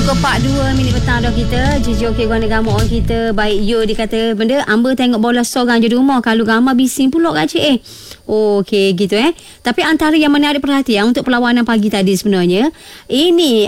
pukul 4.02 petang dah kita. JJOK Guan Negara orang kita. Baik Yo dia kata benda Amba tengok bola seorang je di rumah. Kalau ramai bising pula kat cik Okey gitu Tapi antara yang menarik perhatian untuk perlawanan pagi tadi sebenarnya, ini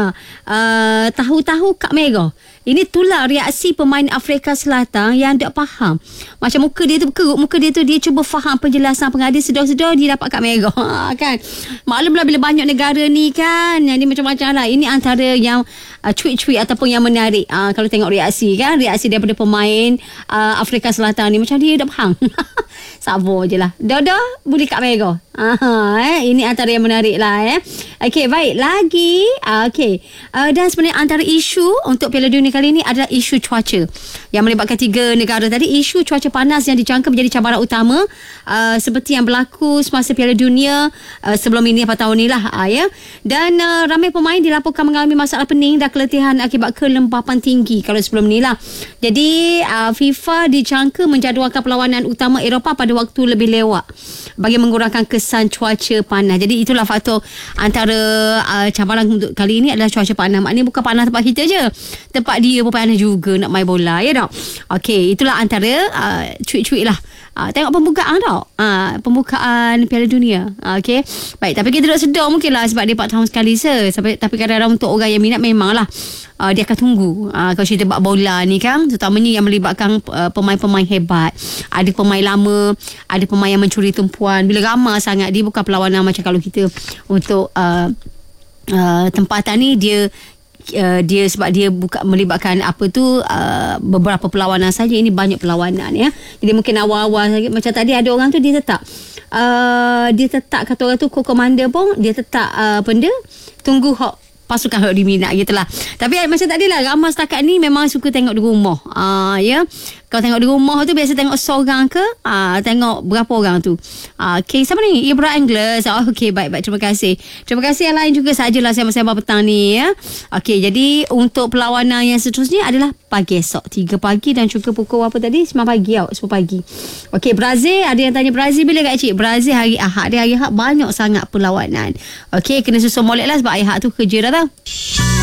tahu-tahu Kak Merah. Ini tular reaksi pemain Afrika Selatan yang tak faham. Macam muka dia tu berkerut, muka dia tu dia cuba faham penjelasan pengadil, sedar-sedar dia dapat Kak Merah. Kan? Maklumlah bila banyak negara ni kan, yang ni macam-macam lah. Ini antara yang tweet-tweet ataupun yang menarik. Kalau tengok reaksi kan, reaksi daripada pemain Afrika Selatan ni, macam dia tak faham. Sabar je lah. Dah boleh Kak Merah. Ini antara yang menarik lah. Okey, baik. Lagi. Okey. Dan sebenarnya antara isu untuk Piala Dunia kali ini adalah isu cuaca yang melibatkan 3 negara tadi. Isu cuaca panas yang dijangka menjadi cabaran utama seperti yang berlaku semasa Piala Dunia sebelum ini pada tahun ni lah. Dan ramai pemain dilaporkan mengalami masalah pening dan keletihan akibat kelembapan tinggi kalau sebelum ni lah. Jadi FIFA dijangka menjadualkan perlawanan utama Eropah pada waktu lebih lewat bagi mengurangkan kesan cuaca panas. Jadi itulah faktor antara cabaran untuk kali ini adalah cuaca panas. Maknanya bukan panas tempat kita je, tempat dia pun panas juga nak main bola, ya tak? Okey, itulah antara tweet-tweet lah. Tengok pembukaan tau. Pembukaan Piala Dunia. Okey. Baik, tapi kita tak sedar mungkin lah sebab dia 4 tahun sekali tapi kadang-kadang untuk orang yang minat memanglah dia akan tunggu. Kalau cerita bab bola ni kan, terutamanya yang melibatkan pemain-pemain hebat. Ada pemain lama, ada pemain yang mencuri tumpuan. Bila ramai sangat, dia bukan perlawanan macam kalau kita untuk tempatan ni dia sebab dia bukan melibatkan beberapa perlawanan saja. Ini banyak perlawanan ya. Jadi mungkin awal-awal macam tadi ada orang tu dia tetap kata orang tu co-commander pun dia tetap tunggu pasukan hak diminat gitulah. Tapi macam tadi lah, ramai setakat ni memang suka tengok di rumah. Ya. Kalau tengok di rumah tu biasa tengok seorang ke tengok berapa orang tu. Okay, siapa ni? Ibrahim Angles. Okay, baik. Terima kasih. Terima kasih yang lain juga sajalah sembang-sembang petang ni ya. Okay, jadi untuk perlawanan yang seterusnya adalah pagi esok 3 pagi dan juga pukul apa tadi? 9 pagi 10 pagi. Okay, Brazil. Ada yang tanya Brazil bila kat cik? Brazil hari Ahad. Hari Ahad banyak sangat perlawanan. Okay, kena susun molek lah sebab hari Ahad tu kerja dah tau.